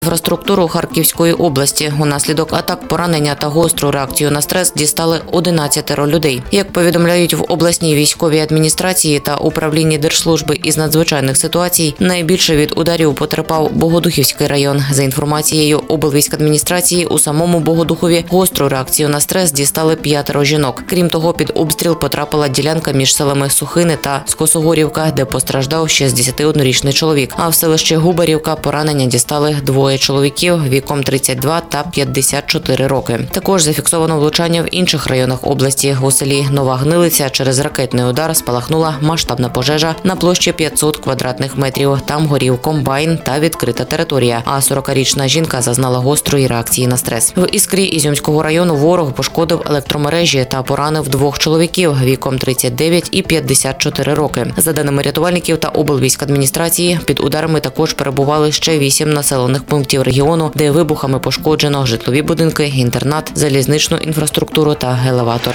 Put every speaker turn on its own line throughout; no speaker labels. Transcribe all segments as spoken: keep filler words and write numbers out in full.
Інфраструктуру Харківської області унаслідок атак, поранення та гостру реакцію на стрес дістали одинадцятеро людей. Як повідомляють в обласній військовій адміністрації та управлінні Держслужби із надзвичайних ситуацій, найбільше від ударів потерпав Богодухівський район. За інформацією облвійськадміністрації, у самому Богодухові гостру реакцію на стрес дістали п'ятеро жінок. Крім того, під обстріл потрапила ділянка між селами Сухини та Скосогорівка, де постраждав шістдесятиоднорічний чоловік. А в селищі Губарівка поранення дістали двоє чоловіків віком тридцять два та п'ятдесят чотири роки. Також зафіксовано влучання в інших районах області. У селі Нова Гнилиця через ракетний удар спалахнула масштабна пожежа на площі п'ятсот квадратних метрів. Там горів комбайн та відкрита територія. А сорокарічна жінка зазнала гострої реакції на стрес. В Іскрі Ізюмського району ворог пошкодив електромережі та поранив двох чоловіків віком тридцять дев'ять і п'ятдесят чотири роки. За даними рятувальників та облвійськадміністрації, під ударами також перебували ще вісім населених пунктів регіону, де вибухами пошкоджено житлові будинки, інтернат, залізничну інфраструктуру та елеватор.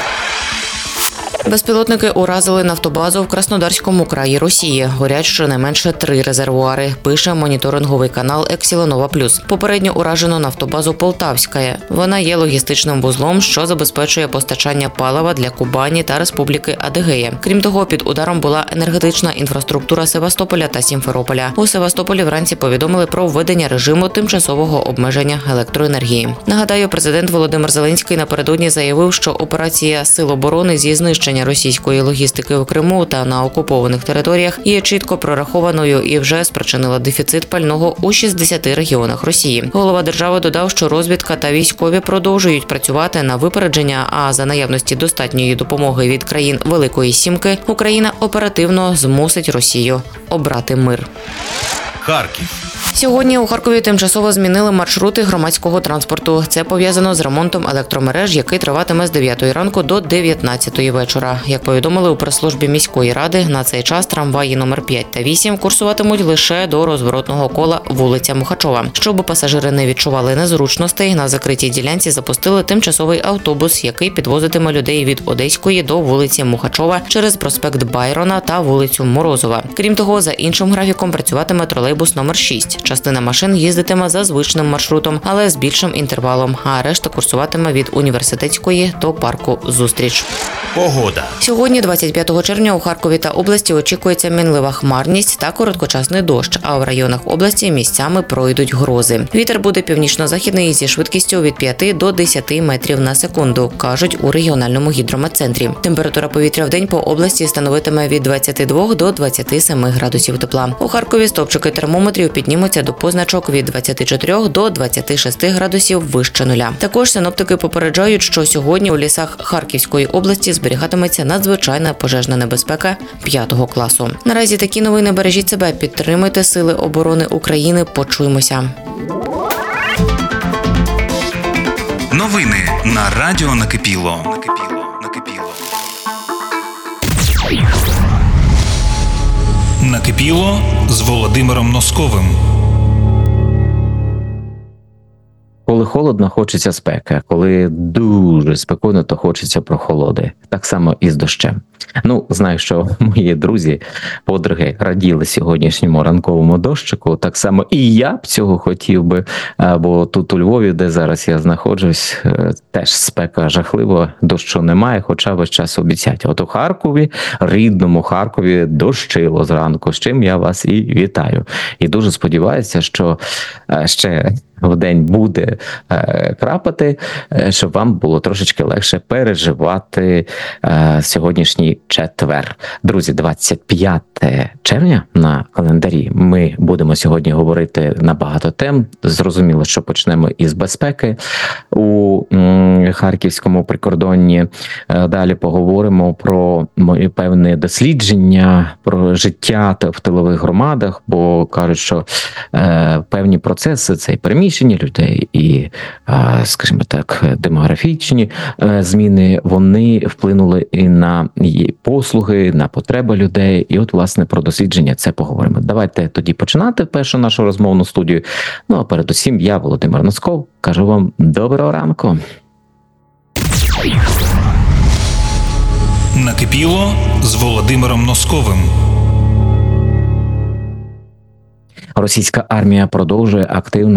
Безпілотники уразили нафтобазу в Краснодарському краї Росії. Горять щонайменше три резервуари, пише моніторинговий канал «Ексіленова Плюс». Попередньо уражено нафтобазу Полтавська. Вона є логістичним вузлом, що забезпечує постачання палива для Кубані та Республіки Адигея. Крім того, під ударом була енергетична інфраструктура Севастополя та Сімферополя. У Севастополі вранці повідомили про введення режиму тимчасового обмеження електроенергії. Нагадаю, президент Володимир Зеленський напередодні заявив, що операція Сил оборони зі знищення російської логістики в Криму та на окупованих територіях є чітко прорахованою і вже спричинила дефіцит пального у шістдесяти регіонах Росії. Голова держави додав, що розвідка та військові продовжують працювати на випередження, а за наявності достатньої допомоги від країн Великої Сімки Україна оперативно змусить Росію обрати мир.
Харків.
Сьогодні у Харкові тимчасово змінили маршрути громадського транспорту. Це пов'язано з ремонтом електромереж, який триватиме з дев'ятої ранку до дев'ятнадцятої вечора. Як повідомили у прес-службі міської ради, на цей час трамваї номер п'ять та вісім курсуватимуть лише до розворотного кола вулиця Мухачова. Щоб пасажири не відчували незручностей, на закритій ділянці запустили тимчасовий автобус, який підвозитиме людей від Одеської до вулиці Мухачова через проспект Байрона та вулицю Морозова. Крім того, за іншим графіком працюватиме тролейбус номер шість. Частина машин їздитиме за звичним маршрутом, але з більшим інтервалом, а решта курсуватиме від Університетської до парку Зустріч.
Погода.
Сьогодні, двадцять п'ятого червня, у Харкові та області очікується мінлива хмарність та короткочасний дощ, а в районах області місцями пройдуть грози. Вітер буде північно-західний зі швидкістю від п'яти до десяти метрів на секунду, кажуть у регіональному гідрометцентрі. Температура повітря в день по області становитиме від двадцяти двох до двадцяти семи градусів тепла. У Харкові стовпчики термометрів піднімуться до позначок від двадцяти чотирьох до двадцяти шести градусів вище нуля. Також синоптики попереджають, що сьогодні у лісах Харківської області зберігатиметься надзвичайна пожежна небезпека п'ятого класу. Наразі такі новини. Бережіть себе, підтримуйте Сили оборони України. Почуємося.
Новини на радіо Накипіло. Накипіло. Накипіло. Накипіло з Володимиром Носковим.
Коли холодно, хочеться спеки. Коли дуже спекотно, то хочеться прохолоди. Так само і з дощем. Ну, знаю, що мої друзі, подруги раділи сьогоднішньому ранковому дощику. Так само і я б цього хотів би, бо тут у Львові, де зараз я знаходжусь, теж спека жахлива, дощу немає, хоча весь час обіцяють. От у Харкові, рідному Харкові, дощило зранку, з чим я вас і вітаю. І дуже сподіваюся, що ще в день буде е, крапати, е, щоб вам було трошечки легше переживати е, сьогоднішній четвер. Друзі, двадцять п'яте червня на календарі. Ми будемо сьогодні говорити на багато тем. Зрозуміло, що почнемо із безпеки у м, Харківському прикордонні. Е, далі поговоримо про мої певні дослідження, про життя в тилових громадах, бо кажуть, що е, певні процеси, це переміщення людей і, скажімо так, демографічні зміни, вони вплинули і на послуги, на потреби людей. І от, власне, про дослідження це поговоримо. Давайте тоді починати першу нашу розмовну студію. Ну, а передусім, я, Володимир Носков, кажу вам доброго ранку.
Накипіло з Володимиром Носковим.
Російська армія продовжує активно